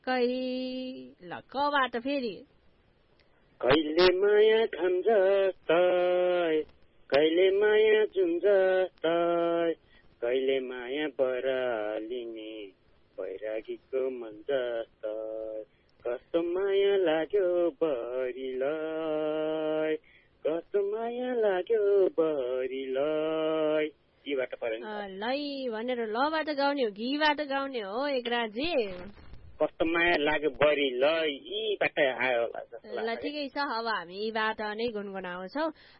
ल कबाट फेरि कहिले माया खान्छ कहिले माया चुन्छ कहिले माया बरालिने बैरागीको मन जस्तो कस्तो माया लाग्यो बरिलाई कस्तो माया लाग्यो बरिलाई यीबाट परेन लै भनेर लबाट गाउने हो गीबाट गाउने हो एकराजी कस्तो माया लाग्यो बरिलाई यीबाट आयो ल ठिकै छ अब हामी यीबाट नै गुनगुनाउँछौ